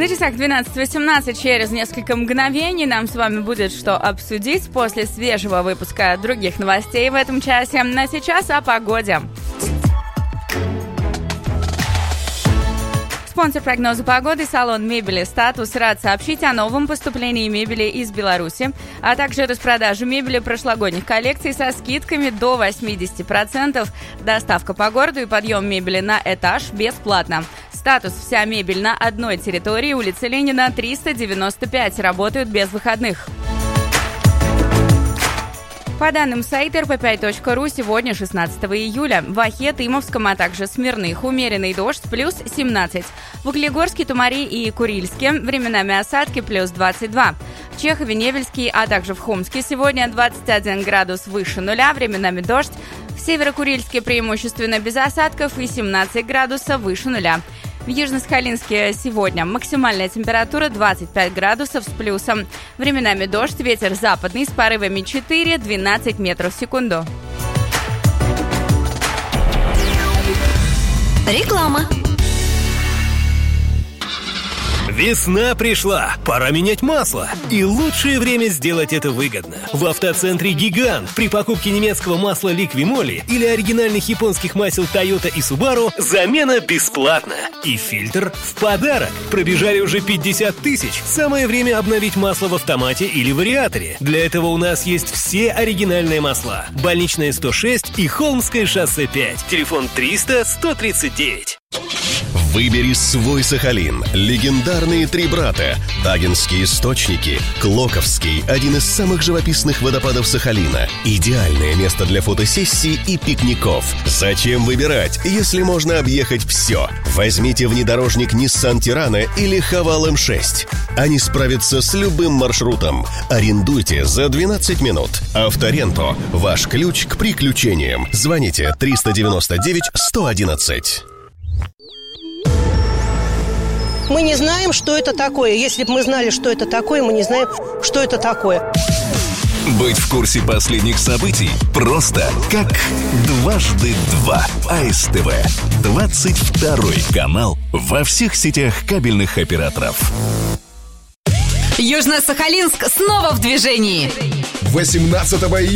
На часах 12:18, через несколько мгновений нам с вами будет что обсудить после свежего выпуска других новостей в этом часе. А сейчас о погоде. Спонсор прогноза погоды – салон мебели «Статус» рад сообщить о новом поступлении мебели из Беларуси, а также распродаже мебели прошлогодних коллекций со скидками до 80%, доставка по городу и подъем мебели на этаж бесплатно. «Статус» – вся мебель на одной территории, улица Ленина, 395, работают без выходных. По данным сайта rp5.ru, сегодня, 16 июля, в Охе, Тымовском, а также Смирных умеренный дождь плюс 17. В Углегорске, Тумари и Курильске временами осадки плюс 22. В Чехове, Невельске, а также в Хомске сегодня 21 градус выше нуля, временами дождь. В Северо-Курильске преимущественно без осадков и 17 градусов выше нуля. В Южно-Сахалинске сегодня максимальная температура 25 градусов с плюсом. Временами дождь, ветер западный с порывами 4-12 метров в секунду. Реклама. Весна пришла, пора менять масло. И лучшее время сделать это выгодно. В автоцентре «Гигант» при покупке немецкого масла «Ликвимоли» или оригинальных японских масел «Тойота» и «Субару» замена бесплатна. И фильтр в подарок. Пробежали уже 50 тысяч. Самое время обновить масло в автомате или вариаторе. Для этого у нас есть все оригинальные масла. Больничная 106 и Холмское шоссе 5. Телефон 300-139. Выбери свой Сахалин. Легендарные три брата. Тагинские источники. Клоковский – один из самых живописных водопадов Сахалина. Идеальное место для фотосессий и пикников. Зачем выбирать, если можно объехать все? Возьмите внедорожник Nissan Tirana или Haval M6. Они справятся с любым маршрутом. Арендуйте за 12 минут. Авторенто – ваш ключ к приключениям. Звоните 399-111. Мы не знаем, что это такое. Если бы мы знали, что это такое, мы не знаем, что это такое. Быть в курсе последних событий просто как дважды два. АСТВ. 22 канал во всех сетях кабельных операторов. Южно-Сахалинск снова в движении. 18 июля